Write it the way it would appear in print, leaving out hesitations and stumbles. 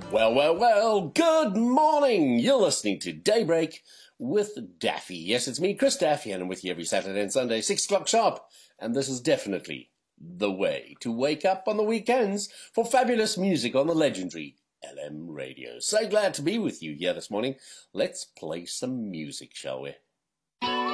Well, good morning. You're listening to Daybreak with Daffy. Yes, it's me, Chris Daffy, and I'm with you every Saturday and Sunday, 6 o'clock sharp. And this is definitely the way to wake up on the weekends for fabulous music on the legendary LM Radio. So glad to be with you here this morning. Let's play some music, shall we?